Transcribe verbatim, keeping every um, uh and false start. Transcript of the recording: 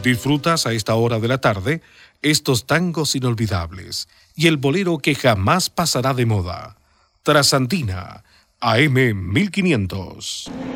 Disfrutas a esta hora de la tarde estos tangos inolvidables y el bolero que jamás pasará de moda. Trasandina, A M mil quinientos.